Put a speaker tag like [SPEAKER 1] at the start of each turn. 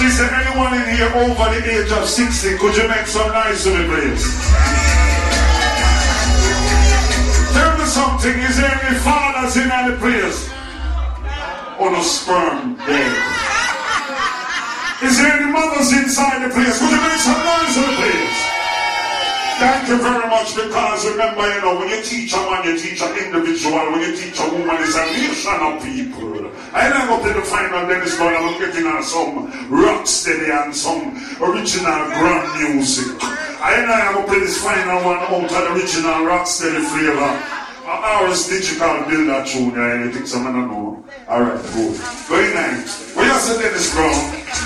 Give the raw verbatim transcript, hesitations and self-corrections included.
[SPEAKER 1] Is there anyone in here over the age of sixty? Could you make some noise to me, please? Tell me something. Is there any fathers in the place? Or no sperm dead? Is there any mothers inside the place? Could you make some noise to me, please? Thank you very much, because remember, you know, when you teach a man, you teach an individual. When you teach a woman, it's a nation of people. I don't go to the final Dennis Brown, I'm getting on some rock steady and some original grand music. I know I'm going to play this final one out of the original rock steady flavor. Ours digital builder tune, I think someone don't know. Alright, good. Very nice. Where you say Dennis Brown?